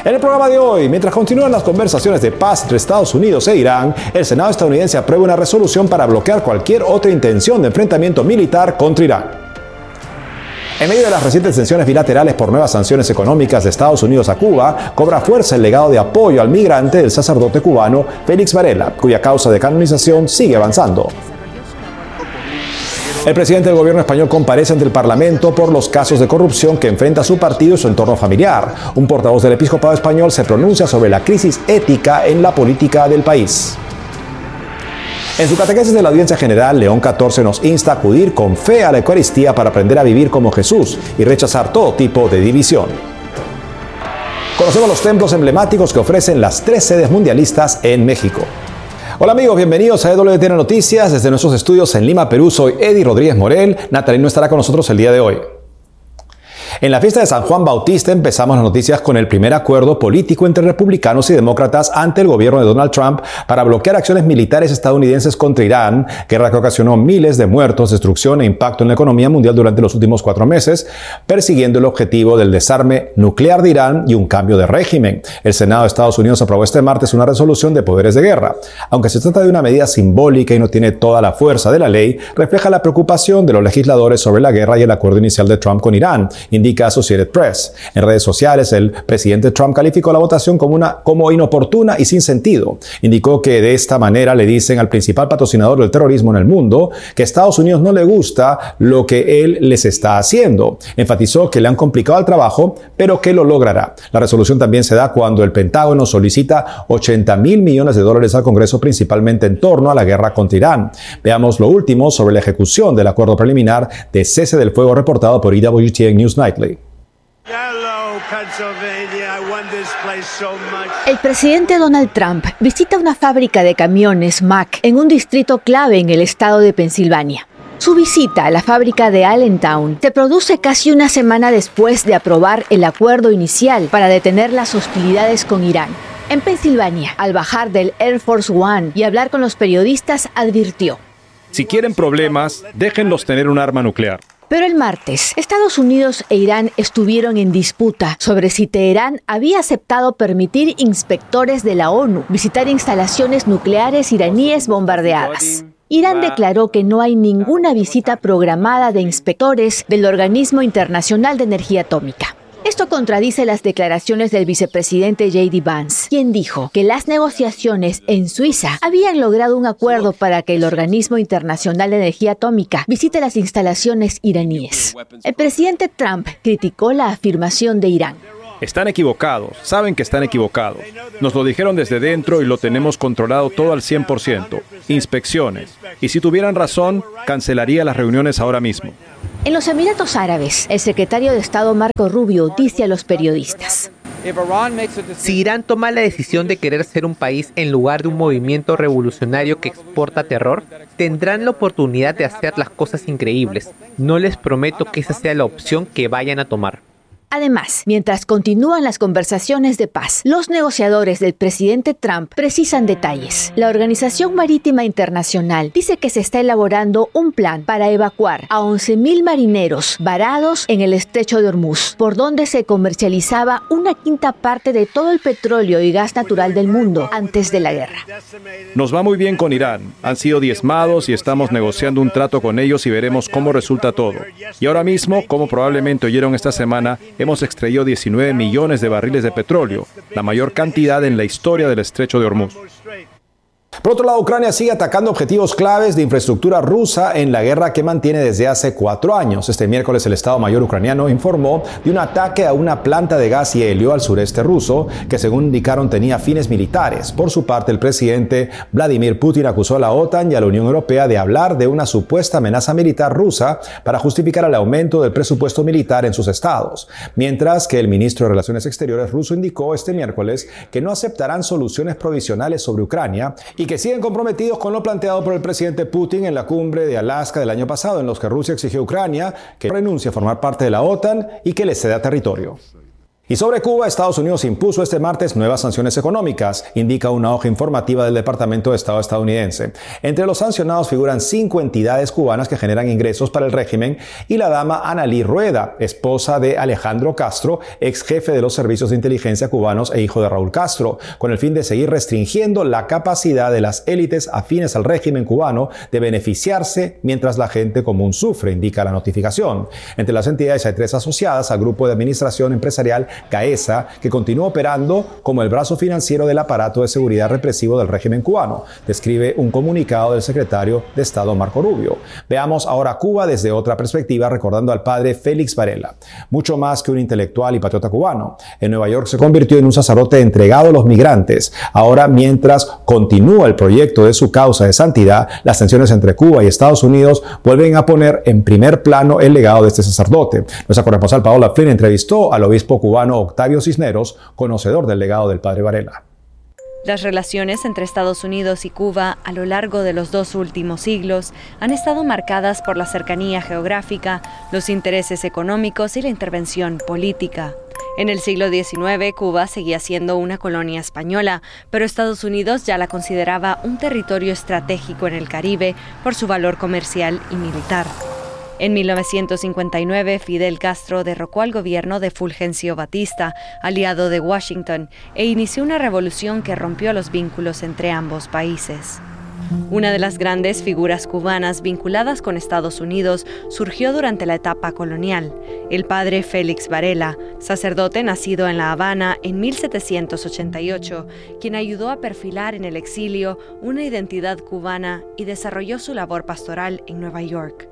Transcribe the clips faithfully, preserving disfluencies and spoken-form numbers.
En el programa de hoy, mientras continúan las conversaciones de paz entre Estados Unidos e Irán, el Senado estadounidense aprueba una resolución para bloquear cualquier otra intención de enfrentamiento militar contra Irán. En medio de las recientes tensiones bilaterales por nuevas sanciones económicas de Estados Unidos a Cuba, cobra fuerza el legado de apoyo al migrante del sacerdote cubano Félix Varela, cuya causa de canonización sigue avanzando. El presidente del gobierno español comparece ante el Parlamento por los casos de corrupción que enfrenta su partido y su entorno familiar. Un portavoz del episcopado español se pronuncia sobre la crisis ética en la política del país. En su catequesis de la Audiencia General, León catorce nos insta a acudir con fe a la Eucaristía para aprender a vivir como Jesús y rechazar todo tipo de división. Conocemos los templos emblemáticos que ofrecen las tres sedes mundialistas en México. Hola amigos, bienvenidos a E W T N Noticias. Desde nuestros estudios en Lima, Perú, soy Eddie Rodríguez Morel. Natalí no estará con nosotros el día de hoy. En la fiesta de San Juan Bautista empezamos las noticias con el primer acuerdo político entre republicanos y demócratas ante el gobierno de Donald Trump para bloquear acciones militares estadounidenses contra Irán, guerra que ocasionó miles de muertos, destrucción e impacto en la economía mundial durante los últimos cuatro meses, persiguiendo el objetivo del desarme nuclear de Irán y un cambio de régimen. El Senado de Estados Unidos aprobó este martes una resolución de poderes de guerra. Aunque se trata de una medida simbólica y no tiene toda la fuerza de la ley, refleja la preocupación de los legisladores sobre la guerra y el acuerdo inicial de Trump con Irán, indica Associated Press. En redes sociales, el presidente Trump calificó la votación como, una, como inoportuna y sin sentido. Indicó que de esta manera le dicen al principal patrocinador del terrorismo en el mundo que a Estados Unidos no le gusta lo que él les está haciendo. Enfatizó que le han complicado el trabajo, pero que lo logrará. La resolución también se da cuando el Pentágono solicita ochenta mil millones de dólares al Congreso, principalmente en torno a la guerra contra Irán. Veamos lo último sobre la ejecución del acuerdo preliminar de cese del fuego reportado por E W T N News Nightly. El presidente Donald Trump visita una fábrica de camiones Mack en un distrito clave en el estado de Pensilvania. Su visita a la fábrica de Allentown se produce casi una semana después de aprobar el acuerdo inicial para detener las hostilidades con Irán. En Pensilvania, al bajar del Air Force One y hablar con los periodistas, advirtió: si quieren problemas, déjenlos tener un arma nuclear. Pero el martes, Estados Unidos e Irán estuvieron en disputa sobre si Teherán había aceptado permitir inspectores de la ONU visitar instalaciones nucleares iraníes bombardeadas. Irán declaró que no hay ninguna visita programada de inspectores del Organismo Internacional de Energía Atómica. Esto contradice las declaraciones del vicepresidente J D Vance, quien dijo que las negociaciones en Suiza habían logrado un acuerdo para que el Organismo Internacional de Energía Atómica visite las instalaciones iraníes. El presidente Trump criticó la afirmación de Irán. Están equivocados, saben que están equivocados. Nos lo dijeron desde dentro y lo tenemos controlado todo al cien por ciento. Inspecciones. Y si tuvieran razón, cancelaría las reuniones ahora mismo. En los Emiratos Árabes, el secretario de Estado Marco Rubio dice a los periodistas: si Irán toma la decisión de querer ser un país en lugar de un movimiento revolucionario que exporta terror, tendrán la oportunidad de hacer las cosas increíbles. No les prometo que esa sea la opción que vayan a tomar. Además, mientras continúan las conversaciones de paz, los negociadores del presidente Trump precisan detalles. La Organización Marítima Internacional dice que se está elaborando un plan para evacuar a once mil marineros varados en el estrecho de Hormuz, por donde se comercializaba una quinta parte de todo el petróleo y gas natural del mundo antes de la guerra. Nos va muy bien con Irán. Han sido diezmados y estamos negociando un trato con ellos y veremos cómo resulta todo. Y ahora mismo, como probablemente oyeron esta semana, hemos extraído diecinueve millones de barriles de petróleo, la mayor cantidad en la historia del estrecho de Hormuz. Por otro lado, Ucrania sigue atacando objetivos claves de infraestructura rusa en la guerra que mantiene desde hace cuatro años. Este miércoles el Estado Mayor ucraniano informó de un ataque a una planta de gas y helio al sureste ruso que, según indicaron, tenía fines militares. Por su parte, el presidente Vladimir Putin acusó a la OTAN y a la Unión Europea de hablar de una supuesta amenaza militar rusa para justificar el aumento del presupuesto militar en sus estados. Mientras que el ministro de Relaciones Exteriores ruso indicó este miércoles que no aceptarán soluciones provisionales sobre Ucrania y que siguen comprometidos con lo planteado por el presidente Putin en la cumbre de Alaska del año pasado, en los que Rusia exigió a Ucrania que renuncie a formar parte de la OTAN y que le ceda territorio. Y sobre Cuba, Estados Unidos impuso este martes nuevas sanciones económicas, indica una hoja informativa del Departamento de Estado estadounidense. Entre los sancionados figuran cinco entidades cubanas que generan ingresos para el régimen y la dama Analí Rueda, esposa de Alejandro Castro, ex jefe de los servicios de inteligencia cubanos e hijo de Raúl Castro, con el fin de seguir restringiendo la capacidad de las élites afines al régimen cubano de beneficiarse mientras la gente común sufre, indica la notificación. Entre las entidades hay tres asociadas al Grupo de Administración Empresarial CAESA, que continúa operando como el brazo financiero del aparato de seguridad represivo del régimen cubano, describe un comunicado del secretario de Estado Marco Rubio. Veamos ahora Cuba desde otra perspectiva, recordando al padre Félix Varela. Mucho más que un intelectual y patriota cubano, en Nueva York se convirtió en un sacerdote entregado a los migrantes. Ahora, mientras continúa el proyecto de su causa de santidad, las tensiones entre Cuba y Estados Unidos vuelven a poner en primer plano el legado de este sacerdote. Nuestra corresponsal Paola Flynn entrevistó al obispo cubano Octavio Cisneros, conocedor del legado del padre Varela. Las relaciones entre Estados Unidos y Cuba a lo largo de los dos últimos siglos han estado marcadas por la cercanía geográfica, los intereses económicos y la intervención política. En el siglo diecinueve, Cuba seguía siendo una colonia española, pero Estados Unidos ya la consideraba un territorio estratégico en el Caribe por su valor comercial y militar. En mil novecientos cincuenta y nueve, Fidel Castro derrocó al gobierno de Fulgencio Batista, aliado de Washington, e inició una revolución que rompió los vínculos entre ambos países. Una de las grandes figuras cubanas vinculadas con Estados Unidos surgió durante la etapa colonial, el padre Félix Varela, sacerdote nacido en La Habana en mil setecientos ochenta y ocho, quien ayudó a perfilar en el exilio una identidad cubana y desarrolló su labor pastoral en Nueva York.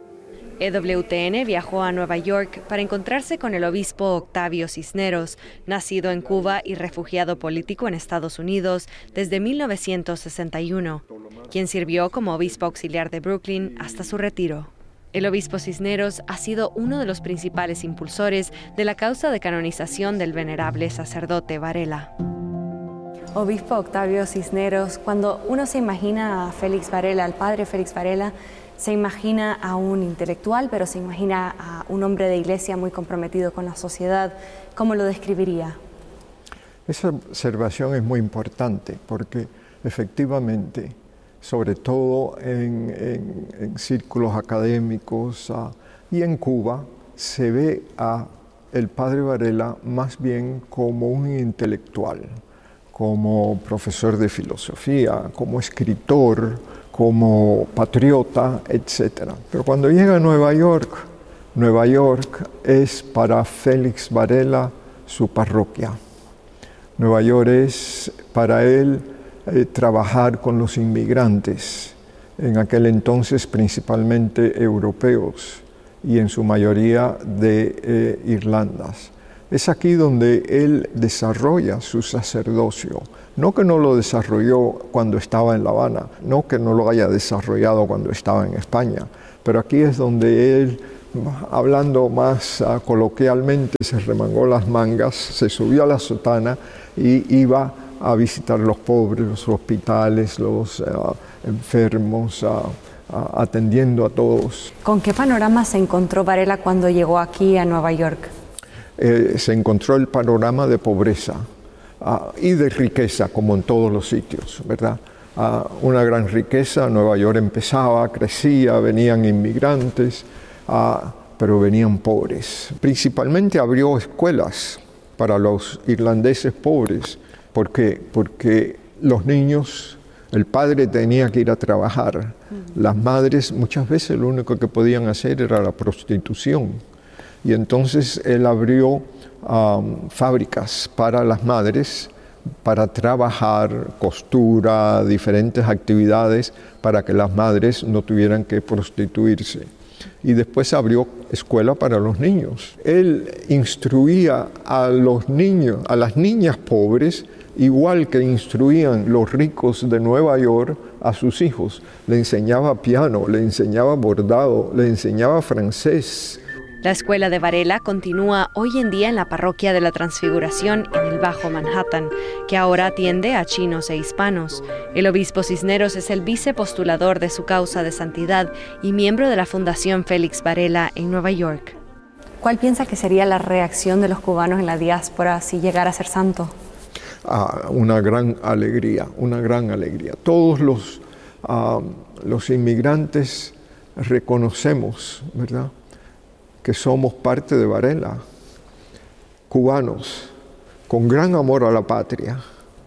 E W T N viajó a Nueva York para encontrarse con el obispo Octavio Cisneros, nacido en Cuba y refugiado político en Estados Unidos desde mil novecientos sesenta y uno, quien sirvió como obispo auxiliar de Brooklyn hasta su retiro. El obispo Cisneros ha sido uno de los principales impulsores de la causa de canonización del venerable sacerdote Varela. Obispo Octavio Cisneros, cuando uno se imagina a Félix Varela, al padre Félix Varela, se imagina a un intelectual, pero se imagina a un hombre de iglesia muy comprometido con la sociedad. ¿Cómo lo describiría? Esa observación es muy importante porque efectivamente, sobre todo en, en, en círculos académicos uh, y en Cuba, se ve a el padre Varela más bien como un intelectual, como profesor de filosofía, como escritor, como patriota, etcétera. Pero cuando llega a Nueva York, Nueva York es para Félix Varela su parroquia. Nueva York es para él eh, trabajar con los inmigrantes, en aquel entonces principalmente europeos y en su mayoría de eh, Irlandas. Es aquí donde él desarrolla su sacerdocio. No que no lo desarrolló cuando estaba en La Habana, no que no lo haya desarrollado cuando estaba en España, pero aquí es donde él, hablando más uh, coloquialmente, se remangó las mangas, se subió a la sotana y iba a visitar los pobres, los hospitales, los uh, enfermos, uh, uh, atendiendo a todos. ¿Con qué panorama se encontró Varela cuando llegó aquí a Nueva York? Eh, se encontró el panorama de pobreza uh, y de riqueza, como en todos los sitios, ¿verdad? Uh, una gran riqueza, Nueva York empezaba, crecía, venían inmigrantes, uh, pero venían pobres. Principalmente abrió escuelas para los irlandeses pobres. ¿Por qué? Porque los niños, el padre tenía que ir a trabajar. Las madres muchas veces lo único que podían hacer era la prostitución. Y entonces él abrió um, fábricas para las madres, para trabajar, costura, diferentes actividades, para que las madres no tuvieran que prostituirse. Y después abrió escuela para los niños. Él instruía a los niños, a las niñas pobres, igual que instruían los ricos de Nueva York a sus hijos. Le enseñaba piano, le enseñaba bordado, le enseñaba francés. La escuela de Varela continúa hoy en día en la parroquia de la Transfiguración en el Bajo Manhattan, que ahora atiende a chinos e hispanos. El obispo Cisneros es el vicepostulador de su causa de santidad y miembro de la Fundación Félix Varela en Nueva York. ¿Cuál piensa que sería la reacción de los cubanos en la diáspora si llegara a ser santo? Ah, una gran alegría, una gran alegría. Todos los, uh, los inmigrantes reconocemos, ¿verdad?, que somos parte de Varela, cubanos con gran amor a la patria,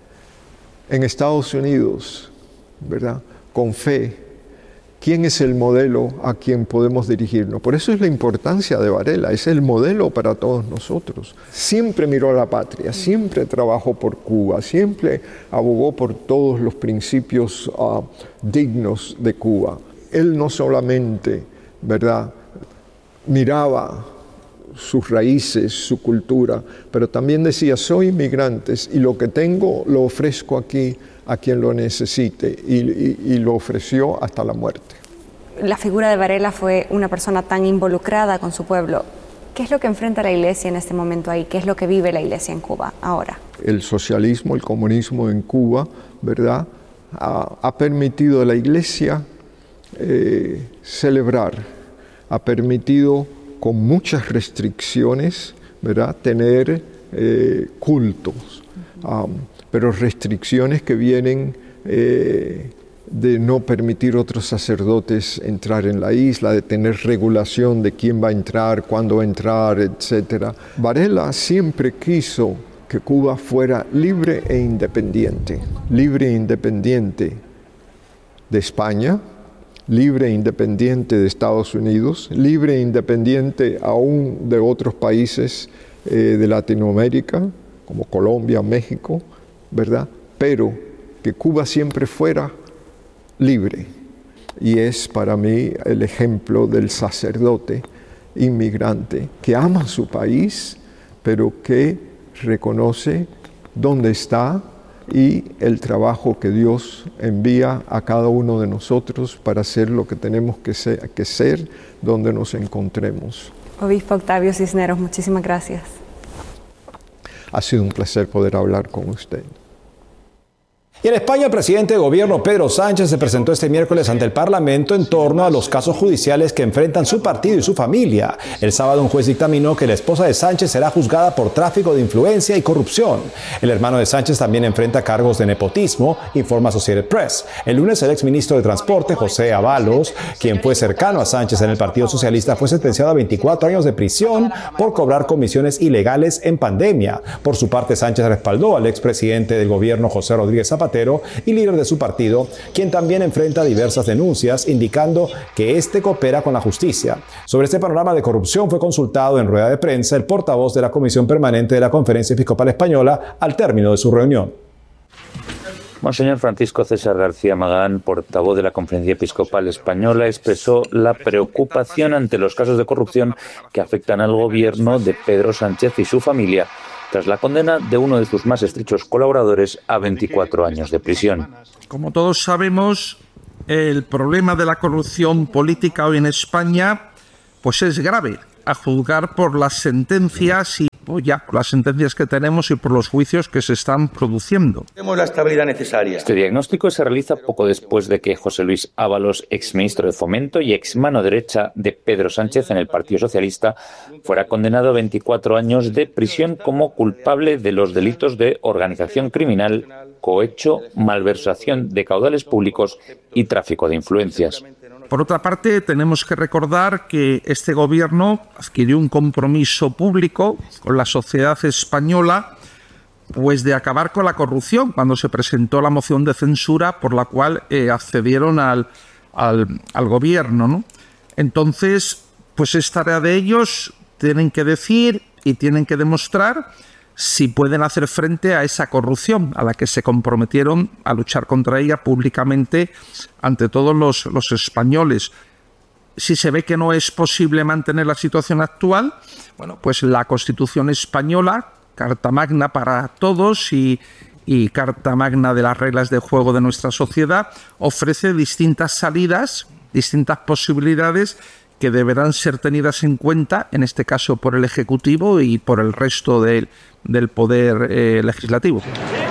en Estados Unidos, ¿verdad?, con fe. ¿Quién es el modelo a quien podemos dirigirnos? Por eso es la importancia de Varela, es el modelo para todos nosotros. Siempre miró a la patria, siempre trabajó por Cuba, siempre abogó por todos los principios uh, dignos de Cuba. Él no solamente, ¿verdad?, miraba sus raíces, su cultura, pero también decía, soy inmigrante y lo que tengo lo ofrezco aquí a quien lo necesite, y, y, y lo ofreció hasta la muerte. La figura de Varela fue una persona tan involucrada con su pueblo. ¿Qué es lo que enfrenta la Iglesia en este momento ahí? ¿Qué es lo que vive la Iglesia en Cuba ahora? El socialismo, el comunismo en Cuba, ¿verdad?, ha, ha permitido a la Iglesia eh, celebrar, ha permitido con muchas restricciones, ¿verdad?, tener eh, cultos, um, pero restricciones que vienen eh, de no permitir otros sacerdotes entrar en la isla, de tener regulación de quién va a entrar, cuándo va a entrar, etcétera. Varela siempre quiso que Cuba fuera libre e independiente, libre e independiente de España, libre e independiente de Estados Unidos, libre e independiente aún de otros países eh, de Latinoamérica, como Colombia, México, ¿verdad? Pero que Cuba siempre fuera libre. Y es para mí el ejemplo del sacerdote inmigrante que ama su país, pero que reconoce dónde está y el trabajo que Dios envía a cada uno de nosotros para hacer lo que tenemos que ser, que ser donde nos encontremos. Obispo Octavio Cisneros, muchísimas gracias. Ha sido un placer poder hablar con usted. Y en España, el presidente de gobierno Pedro Sánchez se presentó este miércoles ante el Parlamento en torno a los casos judiciales que enfrentan su partido y su familia. El sábado un juez dictaminó que la esposa de Sánchez será juzgada por tráfico de influencia y corrupción. El hermano de Sánchez también enfrenta cargos de nepotismo, informa Associated Press. El lunes el exministro de Transporte, José Ábalos, quien fue cercano a Sánchez en el Partido Socialista, fue sentenciado a veinticuatro años de prisión por cobrar comisiones ilegales en pandemia. Por su parte, Sánchez respaldó al expresidente del gobierno, José Rodríguez Zapatero, y líder de su partido, quien también enfrenta diversas denuncias, indicando que este coopera con la justicia. Sobre este panorama de corrupción fue consultado en rueda de prensa el portavoz de la Comisión Permanente de la Conferencia Episcopal Española al término de su reunión. Monseñor Francisco César García Magán, portavoz de la Conferencia Episcopal Española, expresó la preocupación ante los casos de corrupción que afectan al gobierno de Pedro Sánchez y su familia, tras la condena de uno de sus más estrechos colaboradores a veinticuatro años de prisión. Como todos sabemos, el problema de la corrupción política hoy en España pues es grave, a juzgar por las sentencias y pues ya por las sentencias que tenemos y por los juicios que se están produciendo. Tenemos la estabilidad necesaria. Este diagnóstico se realiza poco después de que José Luis Ábalos, exministro de Fomento y ex mano derecha de Pedro Sánchez en el Partido Socialista, fuera condenado a veinticuatro años de prisión como culpable de los delitos de organización criminal, cohecho, malversación de caudales públicos y tráfico de influencias. Por otra parte, tenemos que recordar que este gobierno adquirió un compromiso público con la sociedad española pues de acabar con la corrupción cuando se presentó la moción de censura por la cual eh, accedieron al, al, al gobierno, ¿no? Entonces, pues es tarea de ellos, tienen que decir y tienen que demostrar si pueden hacer frente a esa corrupción a la que se comprometieron a luchar contra ella públicamente ante todos los, los españoles. Si se ve que no es posible mantener la situación actual, bueno, pues la Constitución española, Carta Magna para todos y, y Carta Magna de las reglas de juego de nuestra sociedad, ofrece distintas salidas, distintas posibilidades que deberán ser tenidas en cuenta, en este caso por el Ejecutivo y por el resto de, del Poder eh, Legislativo.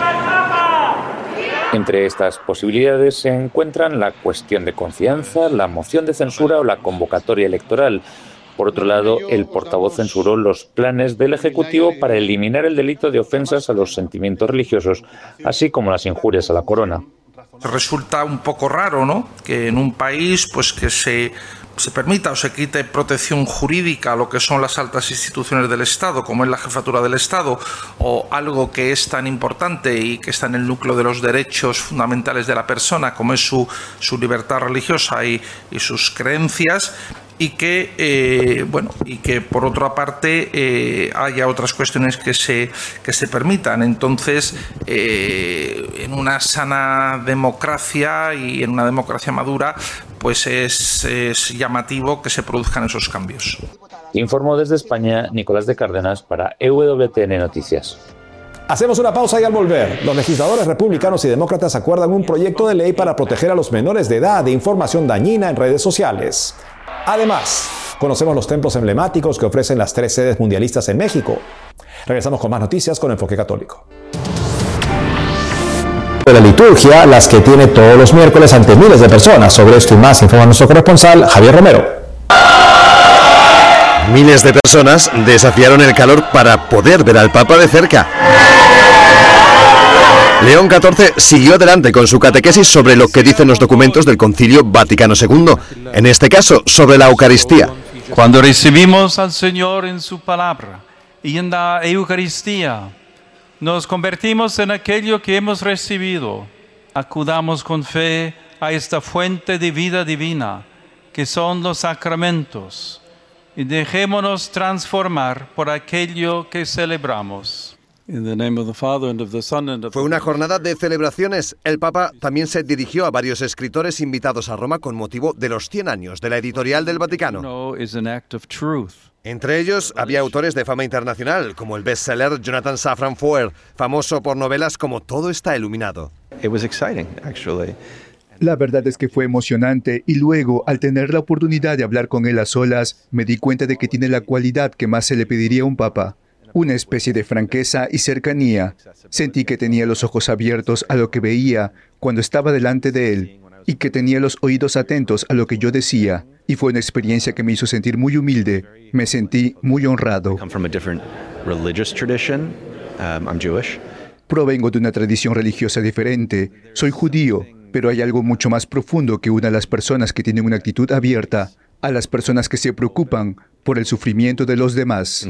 Entre estas posibilidades se encuentran la cuestión de confianza, la moción de censura o la convocatoria electoral. Por otro lado, el portavoz censuró los planes del Ejecutivo para eliminar el delito de ofensas a los sentimientos religiosos, así como las injurias a la corona. Resulta un poco raro, ¿no?, que en un país pues que se, se permita o se quite protección jurídica a lo que son las altas instituciones del Estado, como es la jefatura del Estado, o algo que es tan importante y que está en el núcleo de los derechos fundamentales de la persona, como es su, su libertad religiosa y, y sus creencias, y que eh, bueno y que por otra parte eh, haya otras cuestiones que se que se permitan. Entonces, eh, en una sana democracia y en una democracia madura, pues es, es llamativo que se produzcan esos cambios. Informó desde España Nicolás de Cárdenas para E W T N Noticias. Hacemos una pausa y al volver, los legisladores republicanos y demócratas acuerdan un proyecto de ley para proteger a los menores de edad de información dañina en redes sociales. Además, conocemos los templos emblemáticos que ofrecen las tres sedes mundialistas en México. Regresamos con más noticias con Enfoque Católico. De la liturgia, las que tiene todos los miércoles ante miles de personas. Sobre esto y más informa nuestro corresponsal Javier Romero. Miles de personas desafiaron el calor para poder ver al Papa de cerca. León catorce siguió adelante con su catequesis sobre lo que dicen los documentos del Concilio Vaticano segundo, en este caso sobre la Eucaristía. Cuando recibimos al Señor en su palabra y en la Eucaristía, nos convertimos en aquello que hemos recibido. Acudamos con fe a esta fuente de vida divina, que son los sacramentos, y dejémonos transformar por aquello que celebramos. Fue una jornada de celebraciones. El Papa también se dirigió a varios escritores invitados a Roma con motivo de los cien años de la editorial del Vaticano. Entre ellos había autores de fama internacional, como el bestseller Jonathan Safran Foer, famoso por novelas como Todo está iluminado. La verdad es que fue emocionante y luego, al tener la oportunidad de hablar con él a solas, me di cuenta de que tiene la cualidad que más se le pediría a un papa. Una especie de franqueza y cercanía. Sentí que tenía los ojos abiertos a lo que veía cuando estaba delante de él y que tenía los oídos atentos a lo que yo decía. Y fue una experiencia que me hizo sentir muy humilde. Me sentí muy honrado. Provengo de una tradición religiosa diferente. Soy judío, pero hay algo mucho más profundo que une a las personas que tienen una actitud abierta, a las personas que se preocupan por el sufrimiento de los demás.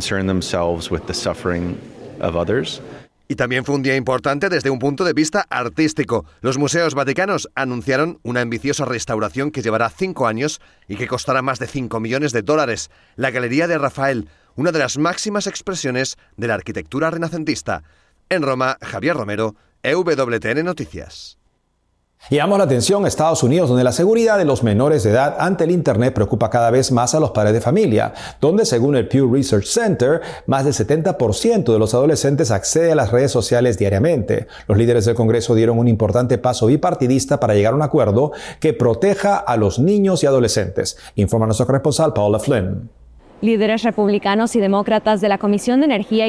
Y también fue un día importante desde un punto de vista artístico. Los museos vaticanos anunciaron una ambiciosa restauración que llevará cinco años y que costará más de cinco millones de dólares. La Galería de Rafael, una de las máximas expresiones de la arquitectura renacentista. En Roma, Javier Romero, E W T N Noticias. Y llamamos la atención a Estados Unidos, donde la seguridad de los menores de edad ante el Internet preocupa cada vez más a los padres de familia, donde según el Pew Research Center, más del setenta por ciento de los adolescentes accede a las redes sociales diariamente. Los líderes del Congreso dieron un importante paso bipartidista para llegar a un acuerdo que proteja a los niños y adolescentes. Informa nuestro corresponsal Paula Flynn. Líderes republicanos y demócratas de la Comisión de Energía